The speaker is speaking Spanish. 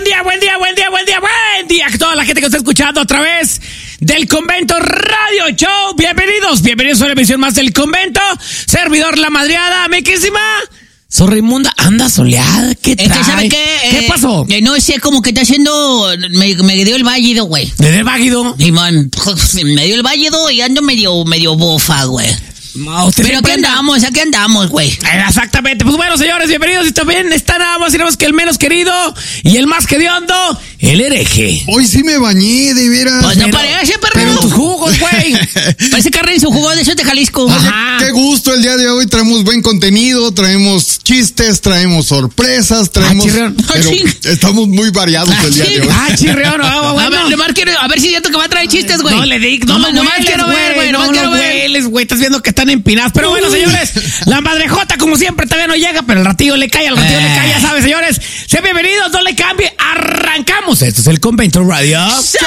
Buen día a toda la gente que está escuchando a través del Convento Radio Show. Bienvenidos a una emisión más del Convento. Servidor La Madreada, mequísima. Sor Raimunda, anda soleada, ¿qué trae? ¿Sabe qué? ¿Qué pasó? No sé, como que está haciendo, me dio el válido, güey. ¿Le dio el válido? Y man, me dio el válido y ando medio bofa, güey. Pero aquí andamos, güey. Exactamente. Pues bueno, señores, bienvenidos. Y también está nada más y nada más que el menos querido y el más hediondo, el hereje. Hoy sí me bañé, de veras. Pues no parece, perro. Pero tus jugos, güey. Parece carne en su jugo de esos de Jalisco. Ajá. Qué gusto el día de hoy. Traemos buen contenido, traemos chistes, traemos sorpresas, traemos... chirrión. Pero estamos muy variados el día de hoy. Chirrión, bueno. A ver si siento que va a traer chistes, güey. No le digo, nomás quiero ver, güey. No hueles, güey. Estás viendo que están empinados. Pero bueno, señores, la madrejota, como siempre, todavía no llega, pero el ratillo le cae, ya sabes, señores. Sean bienvenidos, no le cambie. Arrancamos. Esto es el Convento Radio.